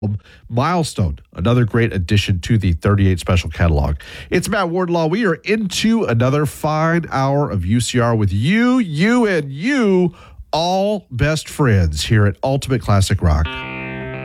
Milestone, another great addition to the 38 Special catalog. It's Matt Wardlaw. We are into another fine hour of UCR with you, and you, all best friends here at Ultimate Classic Rock.